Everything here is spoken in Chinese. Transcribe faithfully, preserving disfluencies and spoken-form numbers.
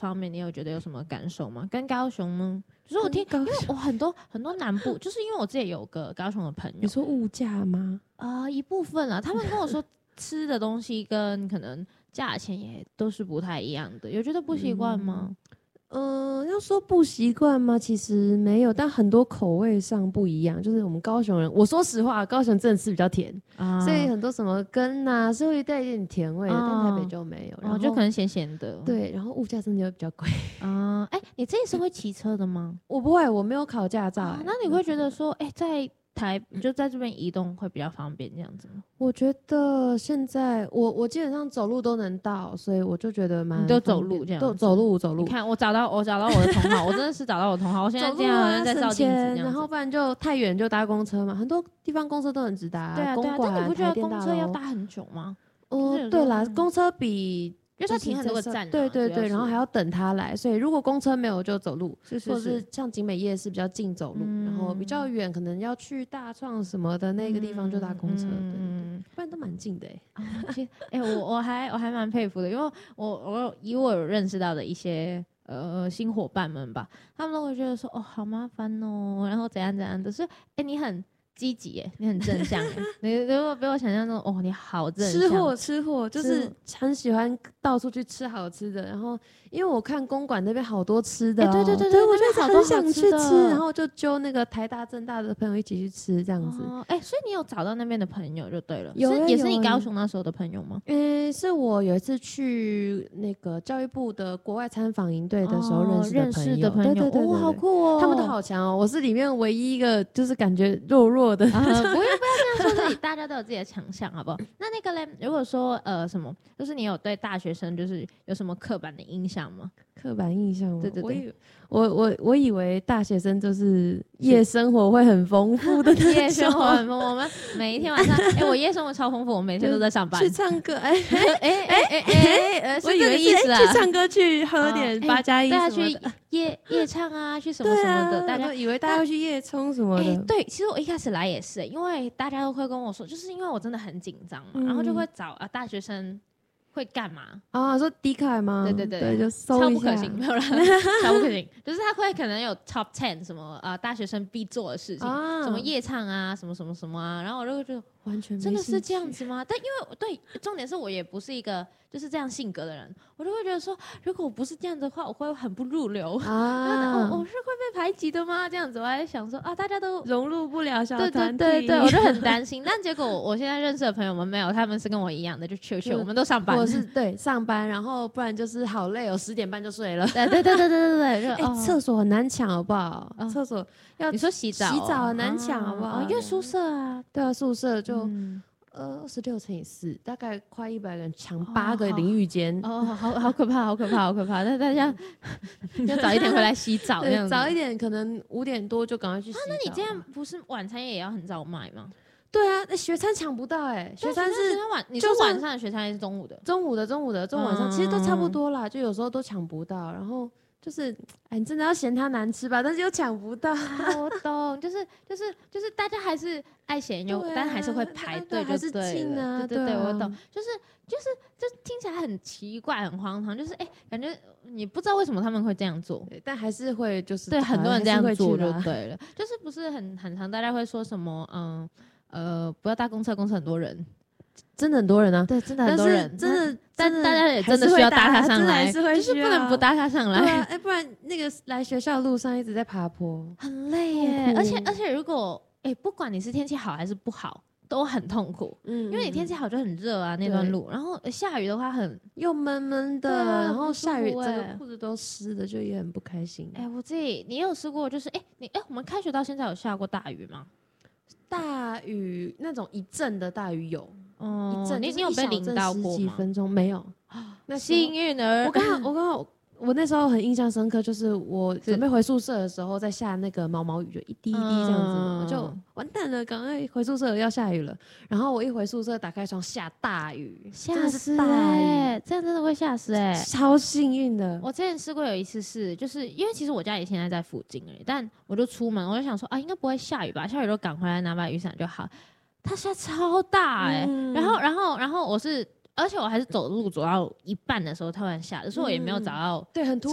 方面，你有觉得有什么感受吗？跟高雄呢？就是我听，因为我很多很多南部，就是因为我自己有个高雄的朋友， 你说物价吗？ 啊、呃，一部分啦，他们跟我说吃的东西跟可能价钱也都是不太一样的，有觉得不习惯吗？ 嗯嗯、呃，要说不习惯吗？其实没有，但很多口味上不一样。就是我们高雄人，我说实话，高雄真的吃比较甜，啊、所以很多什么根啊是会带一点甜味的，啊、但台北就没有。然后、 哦、就可能咸咸的。 对，然后物价真的又比较贵。 啊，哎、呃，你这次会骑车的吗？ 我不会，我没有考驾照、欸啊。那你会觉得说，哎、欸，在台就在这边移动会比较方便这样子吗？ 我觉得现在我我基本上走路都能到，所以我就觉得蛮你都走路这样， 都走路走路。 你看我找到我找到我的同好，我真的是找到我的同好。我现在这样好像在照镜子这样子， 然后不然就太远就搭公车嘛，很多地方公车都很直达。 对啊对啊，但你不觉得公车要搭搭很久吗？ 哦、呃，对啦，公车比。 因为它停很多个站、啊， 对对对，然后还要等它来，所以如果公车没有就走路， 是是是， 或者是像景美夜市比较近走路，嗯、然后比较远可能要去大创什么的那个地方就搭公车，嗯、对对对，不然都蛮近的哎、 欸。哎、欸，我我还我还蛮佩服的，因为我我以我有认识到的一些呃新伙伴们吧，他们都会觉得说哦好麻烦哦，然后怎样怎样的，是哎、欸、你很。积极耶，你很正向耶，你如果比我想象中，哦，你好正向。 吃货，吃货，就是很喜欢到处去吃好吃的。然后，因为我看公馆那边好多吃的、喔， 欸、对对对对， 我就很想去吃，然后后就揪那个台大、政大的朋友一起去吃，这样子。哎、 哦欸，所以你有找到那边的朋友就对了， 有是也是你高雄那时候的朋友吗？ 嗯、欸，是我有一次去那个教育部的国外参访营队的时候认识的朋友，哦、 认识的朋友， 对对 对, 对, 对， 哦，好酷哦， 他们都好强哦，我是里面唯一一个就是感觉弱弱的。 呃不要不要这样说自己，大家都有自己的强项，好不好？那那个嘞，如果说呃什么，就是你有对大学生就是有什么刻板的印象吗？ 刻板印象吗？ 对对对， 我我我以为大学生就是夜生活会很丰富的那种， 夜生活很丰富。我们每一天晚上，哎、欸，我夜生活超丰富，我每天都在上班， 去唱歌，哎哎哎哎哎， 我以为是、啊、去唱歌，去喝点八加一， 大家去夜夜唱啊，去什么什么的， 啊、 大家以为大家会去夜冲什么的、欸。 对，其实我一开始来也是、欸，因为大家都会跟我说，就是因为我真的很紧张嘛、嗯，然后就会找啊大学生。会干嘛啊？说迪凯吗？ 对对对， 对就搜一下， 超不可行，没有啦，超不可行。就是他会可能有 top ten 什么啊、呃，大学生必做的事情、啊，什么夜唱啊，什么什么什么啊，然后我就会觉得完全真的是这样子吗？但因为对，重点是我也不是一个就是这样性格的人，我就会觉得说，如果我不是这样子的话，我会很不入流啊，我我是会被排挤的吗？这样子，我还在想说啊，大家都融入不了小团体， 对对对对，我就很担心。但结果我现在认识的朋友们没有，他们是跟我一样的，就去去，我们都上班。 我是对上班，然后不然就是好累哦，十点半就睡了。 对对对对对对对，就哎，厕所很难抢，好不好？厕、哦、所要你说洗澡， 洗澡很难抢，好不好？ 哦，因为宿舍啊， 对啊，宿舍就、 嗯、 呃二十六乘以四，大概快一百个人抢八个淋浴间， 哦，好好可怕，好可怕，好可怕！那大家要早一点回来洗澡，这样子早一点，可能五点多就赶快去洗澡、啊。 那你这样不是晚餐也要很早买吗？ 对啊，那学餐抢不到哎、欸，学餐是晚，你说晚上的学餐还是中午的？ 中午的，中午的，中午晚上、嗯、其实都差不多啦，就有时候都抢不到，然后就是哎，你真的要嫌它难吃吧，但是又抢不到。 啊、我懂，就是就是就是大家还是爱嫌又、啊，但还是会排队， 还是近啊， 对对对， 啊、 我懂，就是就是就听起来很奇怪，很荒唐，就是哎，感觉你不知道为什么他们会这样做， 但还是会就是对很多人这样做就对了，就是不是很很常大家会说什么嗯。呃，不要搭公车，公车很多人， 真的很多人啊， 对，真的很多人， 真的， 但大家也真的需要搭它上来， 是会就是不能不搭它上来， 哎、啊，不然那个来学校的路上一直在爬坡， 很累耶，而且而且如果哎、欸，不管你是天气好还是不好，都很痛苦，嗯，因为你天气好就很热啊那段路，然后下雨的话很又闷闷的，然后下雨整个裤子都湿的，就也很不开心。 哎、欸，我自己你有试过，就是哎、欸、你哎、欸，我们开学到现在有下过大雨吗？ 大雨那种一阵的大雨有， 哦、 一阵你你有被淋到过吗？ 十几分钟没有， 那幸运儿。 我刚好我刚好我那时候很印象深刻，就是我准备回宿舍的时候，在下那个毛毛雨，就一滴一滴这样子，嗯、我就完蛋了，赶快回宿舍要下雨了。然后我一回宿舍，打开窗下大雨， 吓死哎、欸！这样真的会吓死哎、欸！ 超幸运的。 我之前试过有一次是，就是因为其实我家里现在在附近而已，但我就出门，我就想说啊，应该不会下雨吧？下雨就赶回来拿把雨伞就好。它下超大哎、欸嗯，然后然后然后我是。而且我还是走路走到一半的时候突然下的，所以我也没有找到、 嗯、对很突